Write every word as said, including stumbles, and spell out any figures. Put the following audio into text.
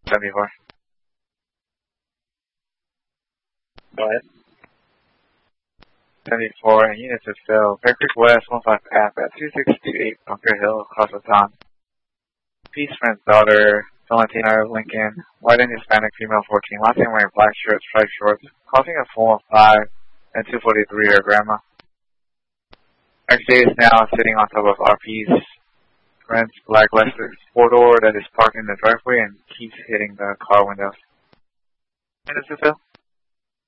seventy-four. Go ahead. seventy-four, and units have failed. Bear Creek West, one five App at two sixty-eight Bunker Hill, across the town. Peace Friend's daughter, Valentina Lincoln, white and Hispanic female fourteen, last name wearing black shirt, striped shorts, causing a full of five and two forty-three, her grandma. X J is now sitting on top of R P's friend's black Lexus four-door that is parked in the driveway and keeps hitting the car windows. Minutes to fill.